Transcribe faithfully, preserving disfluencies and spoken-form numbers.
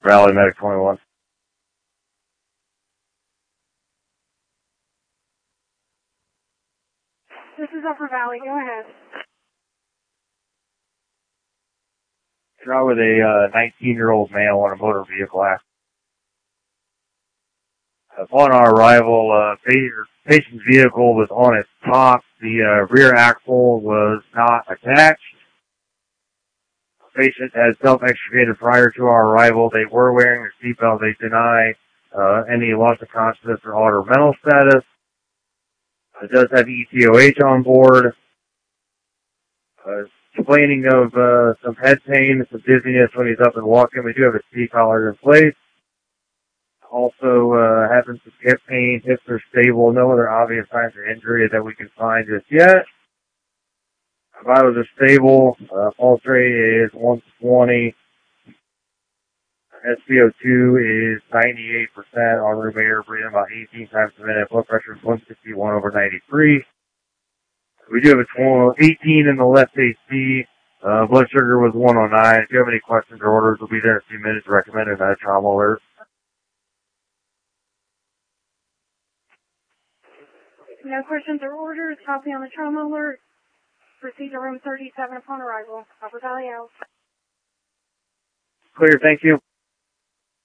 Valley Medic twenty-one. This is Upper Valley. Go ahead. You're out with a nineteen-year-old male on a motor vehicle accident. Upon our arrival, uh, patient's vehicle was on its top. The uh, rear axle was not attached. The patient had self-extricated prior to our arrival. They were wearing their seatbelt. They deny uh, any loss of consciousness or altered mental status. It does have E T O H on board. Uh, complaining of uh, some head pain, some dizziness when he's up and walking. We do have a seat collar in place. Also, uh, having some hip pain, hips are stable, no other obvious signs of injury that we can find just yet. Vitals are stable, uh, pulse rate is one twenty, S P O two is ninety-eight percent, on room air, breathing about eighteen times a minute, blood pressure is one sixty-one over ninety-three. We do have a eighteen in the left A C, uh, blood sugar was one oh nine. If you have any questions or orders, we'll be there in a few minutes, recommended uh, trauma alert. No questions or orders. Copy on the trauma alert. Proceed to room thirty-seven upon arrival. Upper Valley out. Clear, thank you.